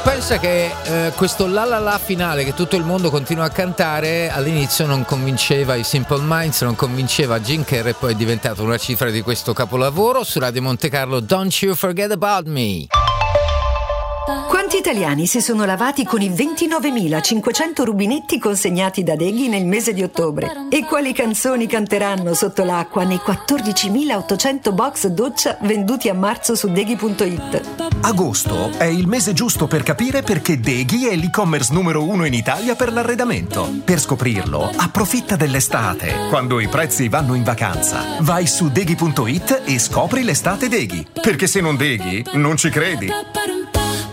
pensa che questo la la la finale che tutto il mondo continua a cantare all'inizio non convinceva i Simple Minds, non convinceva Jim Carrey, e poi è diventato una cifra di questo capolavoro. Su Radio Monte Carlo, Don't You Forget About Me. Quanti italiani si sono lavati con i 29.500 rubinetti consegnati da Deghi nel mese di ottobre? E quali canzoni canteranno sotto l'acqua nei 14.800 box doccia venduti a marzo su Deghi.it? Agosto è il mese giusto per capire perché Deghi è l'e-commerce numero 1 in Italia per l'arredamento. Per scoprirlo, approfitta dell'estate, quando i prezzi vanno in vacanza. Vai su Deghi.it e scopri l'estate Deghi. Perché se non Deghi, non ci credi.